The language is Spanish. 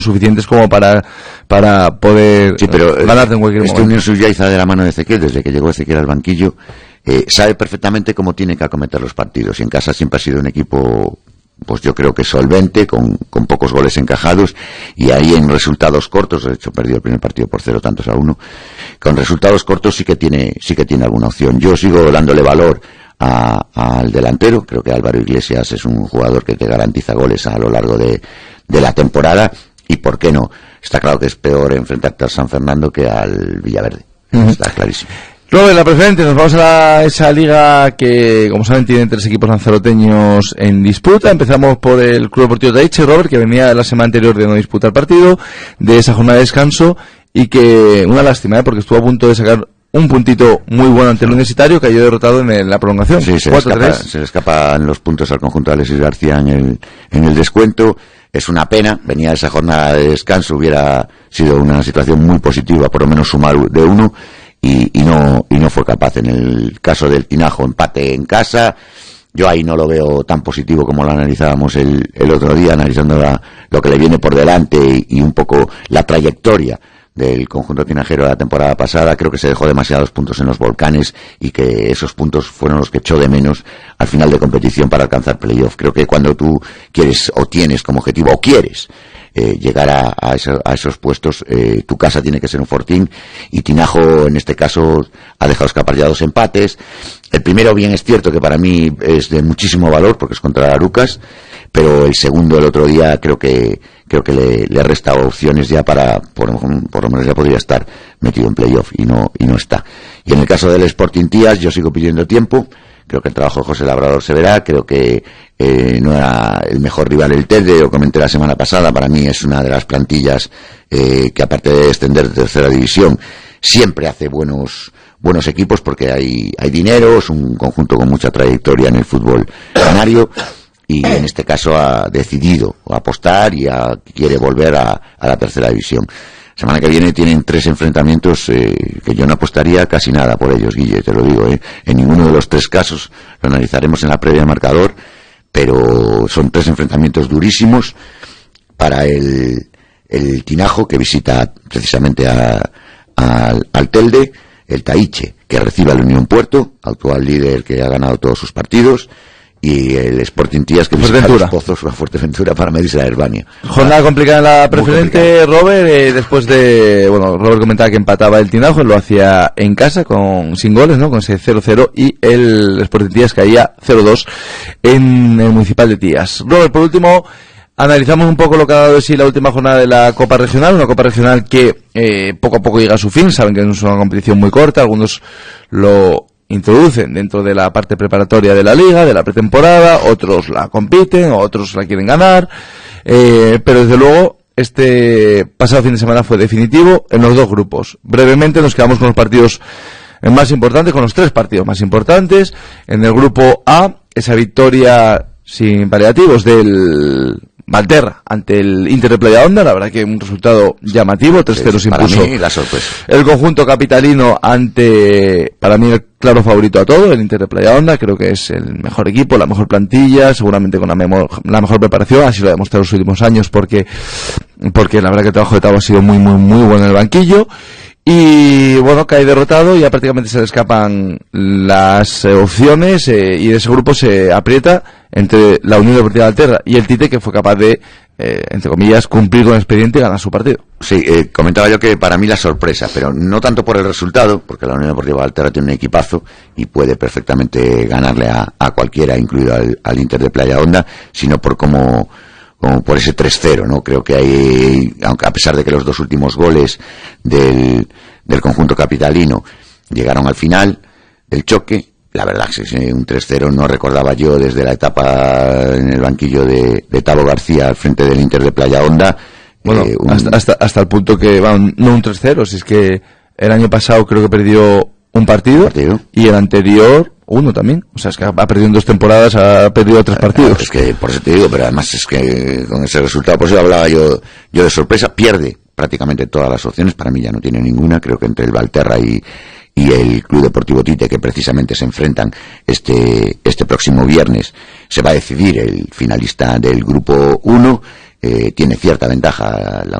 suficientes como para poder ganarte en cualquier momento. Unión Suyaiza de la mano de Ezequiel, desde que llegó Ezequiel al banquillo, sabe perfectamente cómo tiene que acometer los partidos, y en casa siempre ha sido un equipo, pues yo creo que solvente, con pocos goles encajados, y ahí en resultados cortos, de hecho perdió el primer partido por 0-1, con resultados cortos sí que tiene alguna opción. Yo sigo dándole valor al delantero, creo que Álvaro Iglesias es un jugador que te garantiza goles a lo largo de la temporada, y por qué no, está claro que es peor enfrentarte al San Fernando que al Villaverde, está clarísimo. Luego en la preferente nos vamos a esa liga que, como saben, tiene 3 equipos lanzaroteños en disputa. Empezamos por el Club Deportivo Taiche, Robert, que venía de la semana anterior de no disputar partido, de esa jornada de descanso, y que una lástima, porque estuvo a punto de sacar un puntito muy bueno ante el Universitario, cayó derrotado en la prolongación. Sí, se le escapan los puntos al conjunto de Alexis García en el descuento. Es una pena, venía de esa jornada de descanso, hubiera sido una situación muy positiva, por lo menos sumar de 1, y no fue capaz. En el caso del Tinajo, empate en casa, yo ahí no lo veo tan positivo como lo analizábamos el otro día, analizando lo que le viene por delante y un poco la trayectoria del conjunto tinajero de la temporada pasada. Creo que se dejó demasiados puntos en los Volcanes, y que esos puntos fueron los que echó de menos al final de competición para alcanzar playoff. Creo que cuando tú quieres o tienes como objetivo o quieres llegar a esos puestos, tu casa tiene que ser un fortín, y Tinajo en este caso ha dejado escapar ya 2 empates. El primero, bien es cierto que para mí es de muchísimo valor porque es contra Arucas, pero el segundo, el otro día, creo que le resta opciones ya para, por lo menos ya podría estar metido en playoff, y no está. Y en el caso del Sporting Tías, yo sigo pidiendo tiempo. Creo que el trabajo de José Labrador se verá. Creo que no era el mejor rival el Telde, lo comenté la semana pasada. Para mí es una de las plantillas que, aparte de extender de tercera división, siempre hace buenos equipos, porque hay dinero, es un conjunto con mucha trayectoria en el fútbol canario, y en este caso ha decidido apostar y quiere volver a la tercera división. Semana que viene tienen 3 enfrentamientos que yo no apostaría casi nada por ellos, Guille, te lo digo, en ninguno de los 3 casos. Lo analizaremos en la previa marcador, pero son 3 enfrentamientos durísimos para el Tinajo, que visita precisamente al Telde, el Taiche, que recibe al Unión Puerto, actual líder que ha ganado todos sus partidos, y el Sporting Tías, que visita los Pozos, a Fuerteventura, para medirse a Herbania. Jornada complicada en la preferente, Robert, después de, Robert comentaba que empataba el Tinajo, lo hacía en casa sin goles, ¿no? Con ese 0-0, y el Sporting Tías caía 0-2 en el Municipal de Tías. Robert, por último, analizamos un poco lo que ha dado de sí la última jornada de la Copa Regional, una Copa Regional que poco a poco llega a su fin. Saben que es una competición muy corta, algunos lo introducen dentro de la parte preparatoria de la liga, de la pretemporada, otros la compiten, otros la quieren ganar, pero desde luego este pasado fin de semana fue definitivo en los 2 grupos. Brevemente nos quedamos con los partidos más importantes, con los 3 partidos más importantes. En el grupo A, esa victoria sin paliativos del Valterra ante el Inter de Playa Honda, la verdad que un resultado llamativo, 3-0 se impuso la sorpresa. El conjunto capitalino ante, para mí, el claro favorito a todo, el Inter de Playa Honda. Creo que es el mejor equipo, la mejor plantilla, seguramente con la mejor preparación, así lo ha demostrado en los últimos años, porque la verdad que el trabajo de Tavo ha sido muy bueno en el banquillo. Y cae derrotado, ya prácticamente se le escapan las opciones, y de ese grupo se aprieta entre la Unión Deportiva Valterra y el Tite, que fue capaz de, entre comillas, cumplir con el expediente y ganar su partido. Sí, comentaba yo que para mí la sorpresa, pero no tanto por el resultado, porque la Unión Deportiva Valterra tiene un equipazo y puede perfectamente ganarle a cualquiera, incluido al Inter de Playa Honda, sino por como por ese 3-0, ¿no? Creo que hay, aunque a pesar de que los 2 últimos goles del conjunto capitalino llegaron al final del choque, la verdad que un 3-0 no recordaba yo desde la etapa en el banquillo de Tavo García al frente del Inter de Playa Honda. Hasta el punto que, no un 3-0, si es que el año pasado creo que perdió un partido. Y el anterior 1 también, o sea, es que ha perdido en 2 temporadas, ha perdido 3 partidos. Es que por eso te digo, pero además es que con ese resultado, por eso hablaba yo de sorpresa. Pierde prácticamente todas las opciones, para mí ya no tiene ninguna. Creo que entre el Valterra y el Club Deportivo Tite, que precisamente se enfrentan este próximo viernes, se va a decidir el finalista del grupo 1, tiene cierta ventaja la